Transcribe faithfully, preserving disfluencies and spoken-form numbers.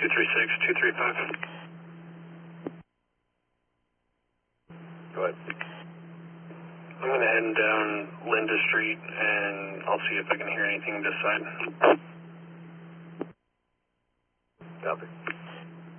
two three six, two three five. Go ahead. I'm going to head down Linda Street, and I'll see if I can hear anything this side. Copy.